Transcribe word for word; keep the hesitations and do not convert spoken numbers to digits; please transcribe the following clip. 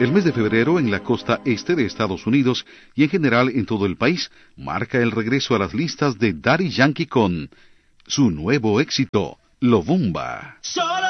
El mes de febrero en la costa este de Estados Unidos y en general en todo el país marca el regreso a las listas de Daddy Yankee con su nuevo éxito, Lo Bumba. Solo